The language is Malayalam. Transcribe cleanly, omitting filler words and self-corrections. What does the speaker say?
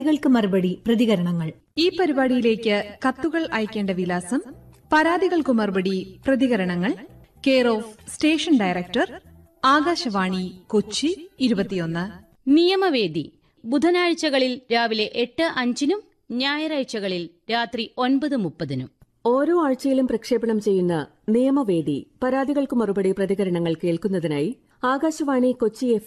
ൾക്ക് മറുപടി പ്രതികരണങ്ങൾ. ഈ പരിപാടിയിലേക്ക് കത്തുകൾ അയക്കേണ്ട വിലാസം: പരാതികൾക്ക് മറുപടി പ്രതികരണങ്ങൾ, care of station director, Akashvani, Kochi 21. നിയമവേദി ബുധനാഴ്ചകളിൽ രാവിലെ 8:05 ഞായറാഴ്ചകളിൽ രാത്രി 9:30. ഓരോ ആഴ്ചയിലും പ്രക്ഷേപണം ചെയ്യുന്ന നിയമവേദി പരാതികൾക്ക് മറുപടി പ്രതികരണങ്ങൾ കേൾക്കുന്നതിനായി ആകാശവാണി കൊച്ചി